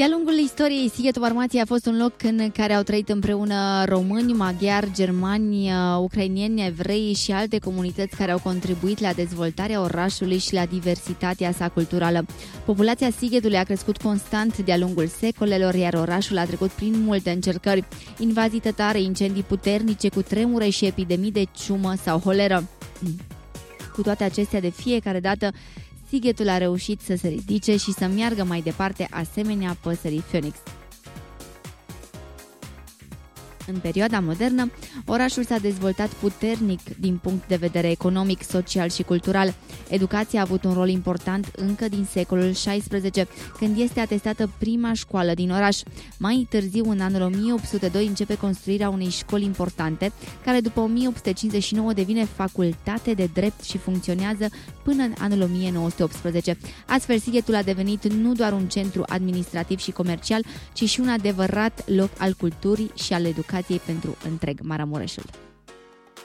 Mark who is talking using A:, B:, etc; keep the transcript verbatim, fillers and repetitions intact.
A: De-a lungul istoriei, Sighetul Marmației a fost un loc în care au trăit împreună români, maghiari, germani, ucrainieni, evrei și alte comunități care au contribuit la dezvoltarea orașului și la diversitatea sa culturală. Populația Sighetului a crescut constant de-a lungul secolelor, iar orașul a trecut prin multe încercări, invazii tătare, incendii puternice, cutremure și epidemii de ciumă sau holeră. Cu toate acestea, de fiecare dată, Sighetul a reușit să se ridice și să meargă mai departe asemenea păsării Phoenix. În perioada modernă, orașul s-a dezvoltat puternic din punct de vedere economic, social și cultural. Educația a avut un rol important încă din secolul șaisprezece, când este atestată prima școală din oraș. Mai târziu, în anul o mie opt sute doi, începe construirea unei școli importante, care după o mie opt sute cincizeci și nouă devine facultate de drept și funcționează până în anul o mie nouă sute optsprezece. Astfel, Sighetul a devenit nu doar un centru administrativ și comercial, ci și un adevărat loc al culturii și al educației pentru întreg Maramureșul.